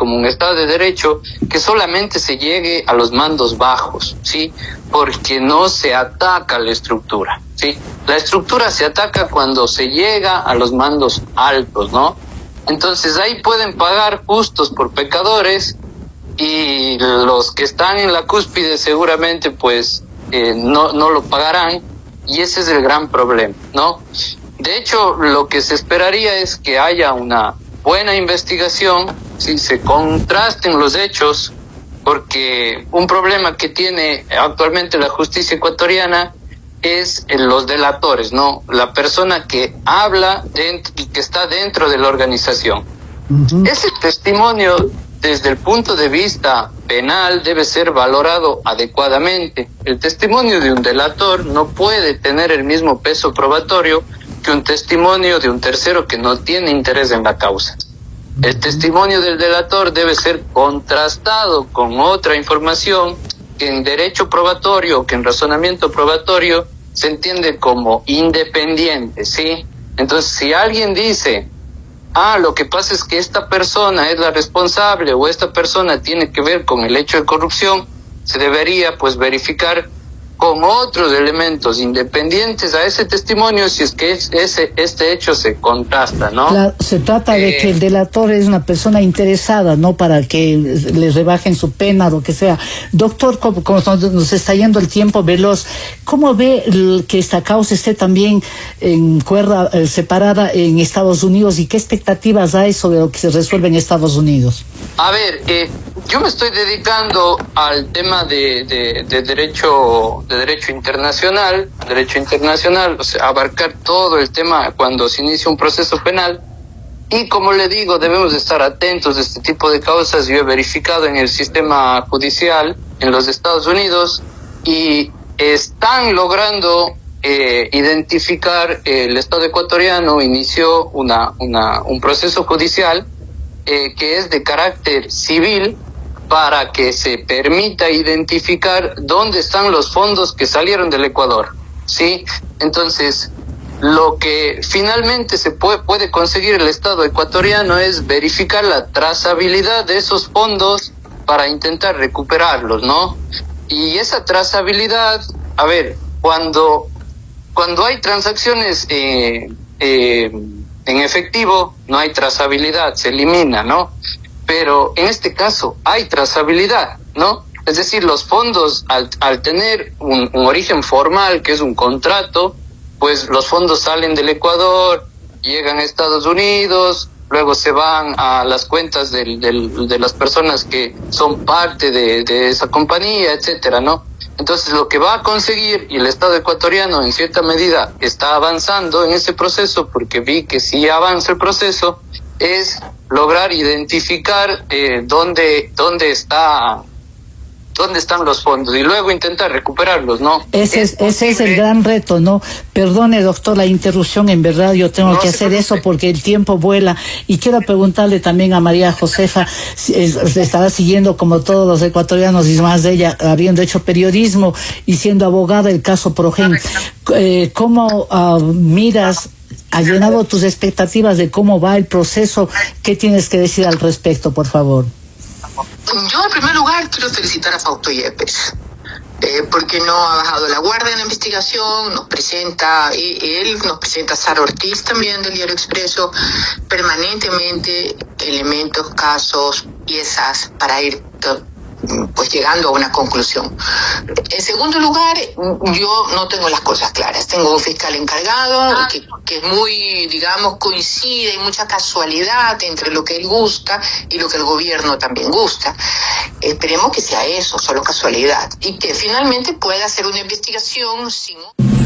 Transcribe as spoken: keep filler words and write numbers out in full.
como un Estado de Derecho, que solamente se llegue a los mandos bajos, ¿sí? Porque no se ataca la estructura, ¿sí? La estructura se ataca cuando se llega a los mandos altos, ¿no? Entonces ahí pueden pagar justos por pecadores, y los que están en la cúspide seguramente pues eh, no, no lo pagarán, y ese es el gran problema, ¿no? De hecho, lo que se esperaría es que haya una buena investigación, si se contrasten los hechos, porque un problema que tiene actualmente la justicia ecuatoriana es los delatores, ¿no? La persona que habla dentro, que está dentro de la organización. Uh-huh. Ese testimonio, desde el punto de vista penal, debe ser valorado adecuadamente. El testimonio de un delator no puede tener el mismo peso probatorio que un testimonio de un tercero que no tiene interés en la causa. El testimonio del delator debe ser contrastado con otra información que en derecho probatorio o que en razonamiento probatorio se entiende como independiente, ¿sí? Entonces, si alguien dice, ah, lo que pasa es que esta persona es la responsable o esta persona tiene que ver con el hecho de corrupción, se debería pues verificar con otros elementos independientes a ese testimonio si es que es, ese este hecho se contrasta, ¿no? Claro, se trata eh, de que el delator es una persona interesada, no para que le rebajen su pena o lo que sea. Doctor, como, como nos está yendo el tiempo veloz, ¿cómo ve el, que esta causa esté también en cuerda eh, separada en Estados Unidos y qué expectativas hay sobre lo que se resuelve en Estados Unidos? A ver, eh, yo me estoy dedicando al tema de, de, de derecho de derecho internacional, derecho internacional, o sea, abarcar todo el tema cuando se inicia un proceso penal. Y como le digo, debemos estar atentos a este tipo de causas. Yo he verificado en el sistema judicial en los Estados Unidos y están logrando eh, identificar, eh, el Estado ecuatoriano inició una, una, un proceso judicial eh, que es de carácter civil, para que se permita identificar dónde están los fondos que salieron del Ecuador, ¿sí? Entonces, lo que finalmente se puede, puede conseguir el Estado ecuatoriano es verificar la trazabilidad de esos fondos para intentar recuperarlos, ¿no? Y esa trazabilidad, a ver, cuando, cuando hay transacciones eh, eh, en efectivo, no hay trazabilidad, se elimina, ¿no? Pero en este caso hay trazabilidad, ¿no? Es decir, los fondos, al, al tener un, un origen formal, que es un contrato, pues los fondos salen del Ecuador, llegan a Estados Unidos, luego se van a las cuentas del, del, de las personas que son parte de, de esa compañía, etcétera, ¿no? Entonces, lo que va a conseguir, y el Estado ecuatoriano en cierta medida está avanzando en ese proceso, porque vi que sí avanza el proceso, es lograr identificar eh, dónde dónde está dónde están los fondos y luego intentar recuperarlos, ¿no? Ese es, ese es el gran reto, ¿no? Perdone, doctor, la interrupción, en verdad yo tengo no que hacer eso porque el tiempo vuela. Y quiero preguntarle también a María Josefa, si es, estará siguiendo como todos los ecuatorianos y más de ella, habiendo hecho periodismo y siendo abogada el caso Progen. Eh, ¿Cómo uh, miras, has llenado tus expectativas de cómo va el proceso? ¿Qué tienes que decir al respecto, por favor? Yo, en primer lugar, quiero felicitar a Fausto Yepes, eh, porque no ha bajado la guardia en la investigación, nos presenta, él nos presenta a Sara Ortiz también del Diario Expreso, permanentemente elementos, casos, piezas para ir pues llegando a una conclusión. En segundo lugar, yo no tengo las cosas claras. Tengo un fiscal encargado que, que es muy, digamos, coincide, hay mucha casualidad entre lo que él gusta y lo que el gobierno también gusta. Esperemos que sea eso, solo casualidad, y que finalmente pueda hacer una investigación sin...